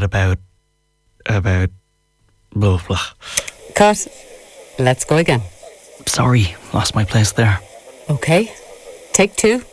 ad about blah, blah. Cut. Let's go again. Sorry, lost my place there. Okay. Take 2.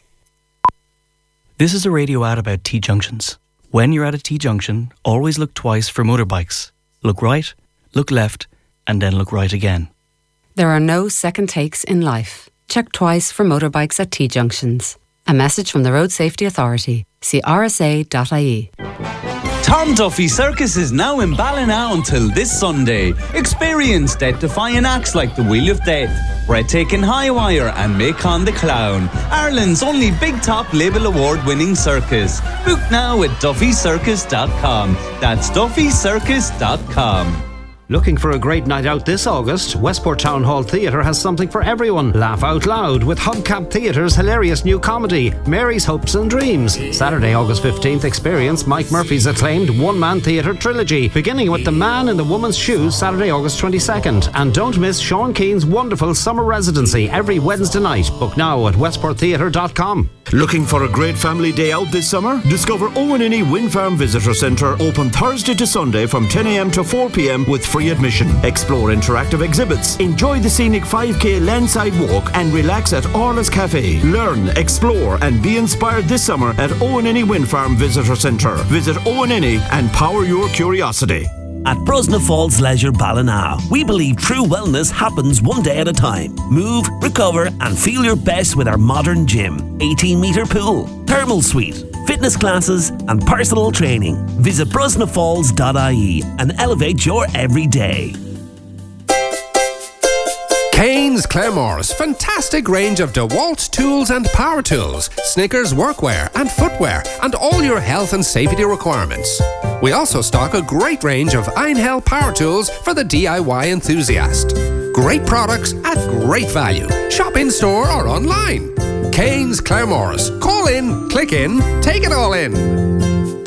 This is a radio ad about T-junctions. When you're at a T-junction, always look twice for motorbikes. Look right, look left, and then look right again. There are no second takes in life. Check twice for motorbikes at T-junctions. A message from the Road Safety Authority. See rsa.ie. Tom Duffy Circus is now in Ballina until this Sunday. Experience death-defying acts like the Wheel of Death, Breathtaking High Wire and Macon the Clown. Ireland's only Big Top Label Award-winning circus. Book now at duffycircus.com. That's duffycircus.com. Looking for a great night out this August? Westport Town Hall Theatre has something for everyone. Laugh out loud with Hubcap Theatre's hilarious new comedy, Mary's Hopes and Dreams. Saturday, August 15th, experience Mike Murphy's acclaimed one-man theatre trilogy, beginning with The Man in the Woman's Shoes, Saturday, August 22nd. And don't miss Sean Keane's wonderful summer residency every Wednesday night. Book now at westporttheatre.com. Looking for a great family day out this summer? Discover Owenini Wind Farm Visitor Centre, open Thursday to Sunday from 10 a.m. to 4 p.m. with free admission. Explore interactive exhibits, enjoy the scenic 5k landside walk and relax at Orla's Cafe. Learn, explore and be inspired this summer at Owenini Wind Farm Visitor Centre. Visit Owenini and power your curiosity. At Brosna Falls Leisure Ballina, we believe true wellness happens one day at a time. Move, recover and feel your best with our modern gym, 18-metre pool, thermal suite, fitness classes and personal training. Visit brosnafalls.ie and elevate your everyday. Kane's Claremores, fantastic range of DeWalt tools and power tools, Snickers workwear and footwear, and all your health and safety requirements. We also stock a great range of Einhell power tools for the DIY enthusiast. Great products at great value. Shop in store or online. Kane's Claremores. Call in, click in, take it all in.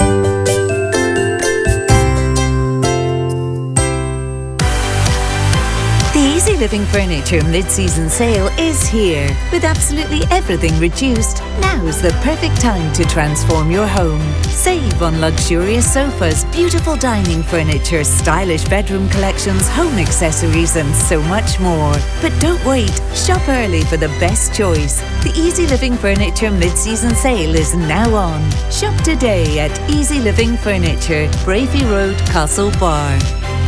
The Easy Living Furniture mid-season sale is here. With absolutely everything reduced, now's the perfect time to transform your home. Save on luxurious sofas, beautiful dining furniture, stylish bedroom collections, home accessories and so much more. But don't wait, shop early for the best choice. The Easy Living Furniture mid-season sale is now on. Shop today at Easy Living Furniture, Brafey Road, Castlebar.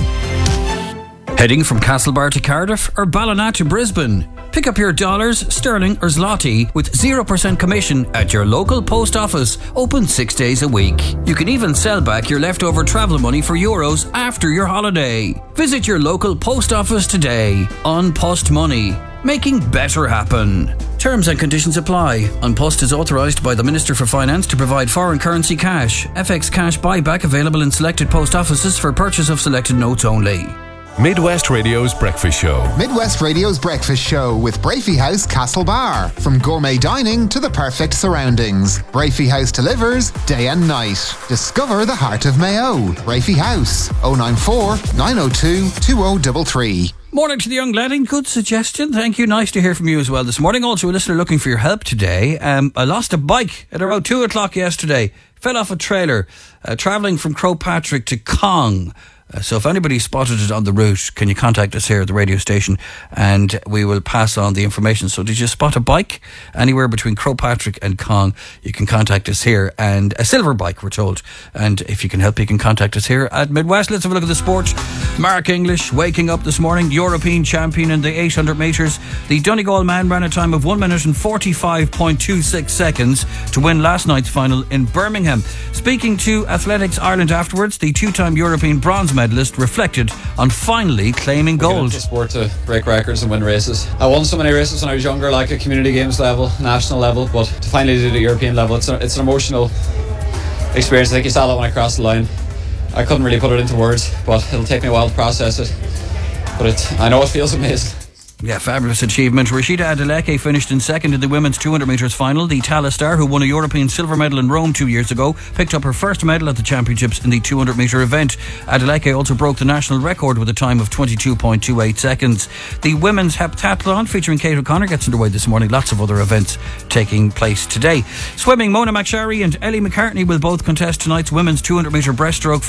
Heading from Castlebar to Cardiff or Ballina to Brisbane? Pick up your dollars, sterling or zloty with 0% commission at your local post office, open 6 days a week. You can even sell back your leftover travel money for euros after your holiday. Visit your local post office today. An Post Money, making better happen. Terms and conditions apply. An Post is authorised by the Minister for Finance to provide foreign currency cash. FX cash buyback available in selected post offices for purchase of selected notes only. Midwest Radio's Breakfast Show. Midwest Radio's Breakfast Show with Brafey House Castlebar. From gourmet dining to the perfect surroundings, Brafey House delivers day and night. Discover the heart of Mayo. Brafey House, 094 902 2033. Morning to the young laddie. Good suggestion. Thank you. Nice to hear from you as well this morning. Also, a listener looking for your help today. I lost a bike at around 2 o'clock yesterday. Fell off a trailer travelling from Crowpatrick to Cong. So if anybody spotted it on the route, can you contact us here at the radio station and we will pass on the information. So did you spot a bike anywhere between Crowpatrick and Cong? You can contact us here. And a silver bike, we're told. And if you can help, you can contact us here at Midwest. Let's have a look at the sport. Mark English waking up this morning, European champion in the 800 metres. The Donegal man ran a time of 1 minute and 45.26 seconds to win last night's final in Birmingham. Speaking to Athletics Ireland afterwards, the two-time European bronze medalist reflected on finally claiming gold. It's a sport to break records and win races. I won so many races when I was younger, like at community games level, national level, but to finally do it at European level, it's an emotional experience. I think you saw that when I crossed the line. I couldn't really put it into words, but it'll take me a while to process it. But I know it feels amazing. Yeah, fabulous achievement. Rashida Adeleke finished in second in the women's 200 metres final. The Tallaght star, who won a European silver medal in Rome 2 years ago, picked up her first medal at the championships in the 200 metre event. Adeleke also broke the national record with a time of 22.28 seconds. The women's heptathlon featuring Kate O'Connor gets underway this morning. Lots of other events taking place today. Swimming, Mona McSharry and Ellie McCartney will both contest tonight's women's 200 metre breaststroke